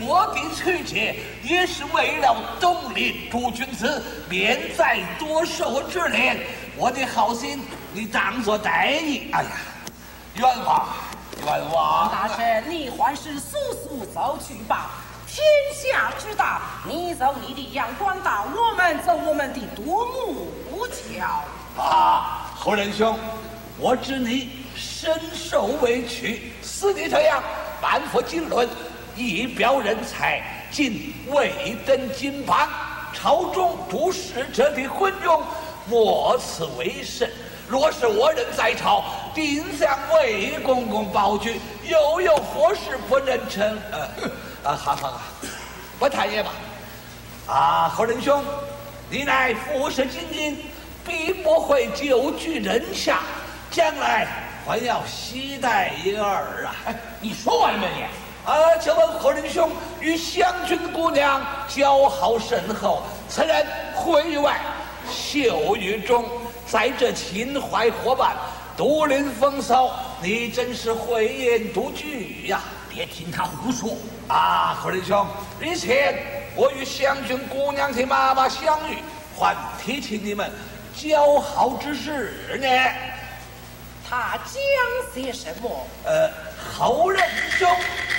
我的曲解，也是为了东林诸君子免在多受之连。我的好心，你当作待意。哎呀，冤枉，冤枉！ 大神，你还是速速走去吧。天下之大，你走你的阳关道，我们走我们的独木桥。 啊，侯仁兄，我知你深受委屈，似你这样半佛经论，一表人才，竟未登金榜，朝中诸使者的昏庸，莫此为甚。若是我人在朝，定向魏公公报举，又有何事不能成？好，不谈也罢。啊，侯仁兄，你乃服饰精英，必不会久居人下，将来还要携带一儿啊！ 你说完没你？ 就问侯仁兄与湘君姑娘交好甚厚，此人会外秀玉中，在这秦淮伙伴，独领风骚，你真是慧眼独具呀！ 别听他胡说啊，侯仁兄，以前我与湘君姑娘的妈妈相遇，还提起你们交好之事呢。 他讲些什么？ 侯仁兄。